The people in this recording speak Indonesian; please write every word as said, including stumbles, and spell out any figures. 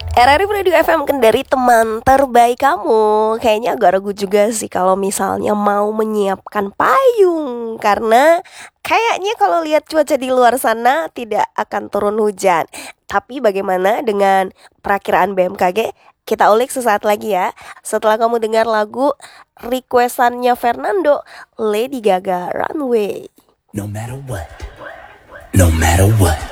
R R I Radio F M kan dari teman terbaik kamu. Kayaknya agak ragu juga sih kalau misalnya mau menyiapkan payung, karena kayaknya kalau lihat cuaca di luar sana tidak akan turun hujan. Tapi bagaimana dengan perakiraan B M K G? Kita ulik sesaat lagi ya. Setelah kamu dengar lagu requestannya Fernando, Lady Gaga, Runway. No matter what, no matter what.